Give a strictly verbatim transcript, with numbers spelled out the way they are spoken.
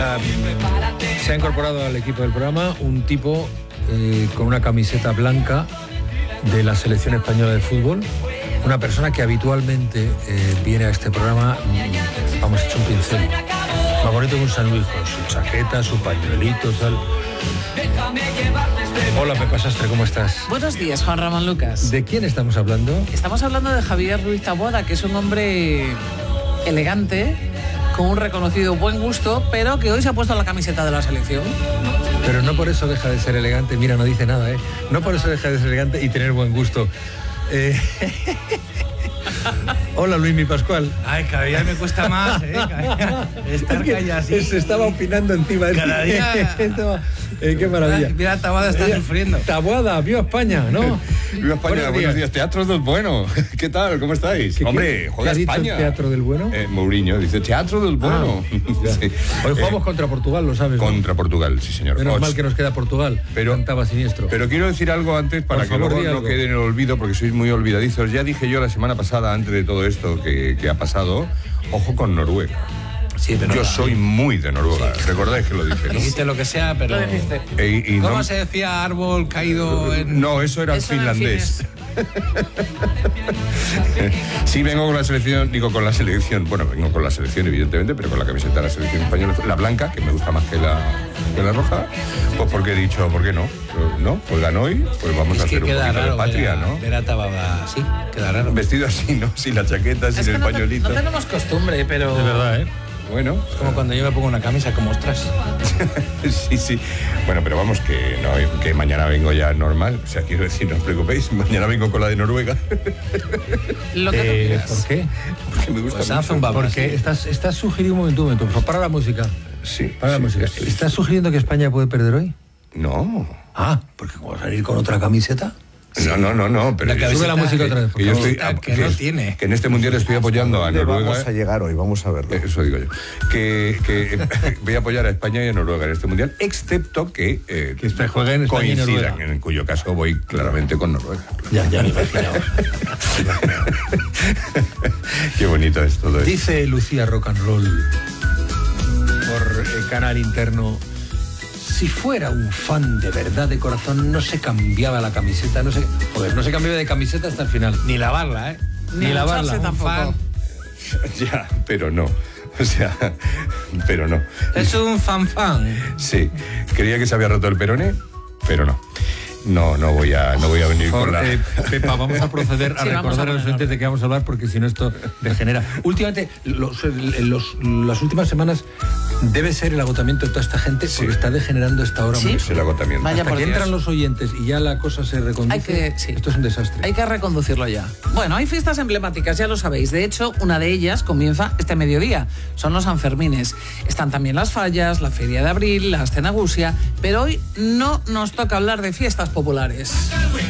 Uh, se ha incorporado al equipo del programa un tipo eh, con una camiseta blanca de la selección española de fútbol, una persona que habitualmente eh, viene a este programa, vamos, hecho un pincel, más bonito que un San Luis, con su chaqueta, su pañuelito, tal. Hola, Pepa Sastre, ¿cómo estás? Buenos días, Juan Ramón Lucas. ¿De quién estamos hablando? Estamos hablando de Javier Ruiz Taboada, que es un hombre elegante, con un reconocido buen gusto, pero que hoy se ha puesto la camiseta de la selección. Pero no por eso deja de ser elegante. Mira, no dice nada, ¿eh? No por eso deja de ser elegante y tener buen gusto. Eh... Hola, Luismi Pascual. Ay, cada día me cuesta más, ¿eh? Cada día estar callado así. Se estaba opinando encima. Cada día... estaba... eh, qué maravilla. Mira, Taboada está Mira, sufriendo. Taboada, viva España, ¿no? Viva España, buenos, buenos días. días. Teatro del Bueno. ¿Qué tal? ¿Cómo estáis? ¿Qué, Hombre, qué, juega ¿qué ha España. dicho el Teatro del Bueno? Eh, Mourinho dice Teatro del Bueno. Ah, sí. Hoy jugamos eh, contra Portugal, lo sabes. Contra ¿no? Portugal, sí, señor. Menos Ocho. mal que nos queda Portugal. Pero cantaba siniestro. Pero quiero decir algo antes para Por que favor, luego no quede en el olvido, porque sois muy olvidadizos. Ya dije yo la semana pasada, antes de todo esto que, que ha pasado, ojo con Noruega. Sí, pero yo no, soy muy de Noruega, sí. Recordáis que lo dije, ¿no? Dijiste lo que sea, pero... Lo dijiste. E, y ¿Cómo no... se decía árbol caído en...? No, eso era eso finlandés. Sí, vengo con la selección, digo con la selección, bueno, vengo con la selección evidentemente, pero con la camiseta de la selección española, la blanca, que me gusta más que la, que la roja, pues porque he dicho, ¿por qué no? ¿No? Pues ganó hoy, pues vamos es a hacer que un poquito raro, de patria, ver a, ¿no? Ver a Taboada así, queda raro. Vestido así, ¿no? Sin la chaqueta, sin es el que no pañuelito. Te, no tenemos costumbre, pero... De verdad, ¿eh? Bueno, es como cuando yo me pongo una camisa como ostras. Sí, sí. Bueno, pero vamos, que no, que mañana vengo ya normal. O sea, quiero decir, no os preocupéis, mañana vengo con la de Noruega. Lo que eh, ¿Por qué? Porque me gusta pues mucho. un Porque estás, estás sugiriendo un momento, un momento, por favor, para la música. Sí. Para la sí, música. Sí. ¿Estás sugiriendo que España puede perder hoy? No. Ah, porque como vas a salir con otra camiseta. No, no, no, no. Pero la sube la música otra vez. Que yo estoy, que, que no tiene. Que en este mundial estoy apoyando a Noruega. Vamos a llegar hoy, vamos a verlo. Eso digo yo. Que, que voy a apoyar a España y a Noruega en este mundial, excepto que, eh, que jueguen España y coincidan, Noruega. En cuyo caso voy claramente con Noruega. Ya, ya me imagino. Qué bonito es todo esto. Dice Lucía Rock and Roll por el canal interno: si fuera un fan de verdad, de corazón, no se cambiaba la camiseta, no se, joder, no se cambiaba de camiseta hasta el final. Ni lavarla, ¿eh? Ni, Ni lavarla tampoco. Fan. Ya, pero no. O sea, pero no. Es un fan fan. Sí, creía que se había roto el peroné, pero no. No, no voy a, no voy a venir Por, con la... eh, Pepa, vamos a proceder a sí, recordar a, a los oyentes de qué vamos a hablar, porque si no esto degenera. Últimamente, los, los, las últimas semanas debe ser el agotamiento de toda esta gente, porque sí. está degenerando esta hora ¿Sí? mucho. Es el agotamiento. Vaya Hasta por que Dios. entran los oyentes y ya la cosa se reconduce, Hay que, sí. esto es un desastre. Hay que reconducirlo ya. Bueno, hay fiestas emblemáticas, ya lo sabéis. De hecho, una de ellas comienza este mediodía. Son los Sanfermines. Están también las fallas, la Feria de Abril, la Ascenagusia, pero hoy no nos toca hablar de fiestas populares.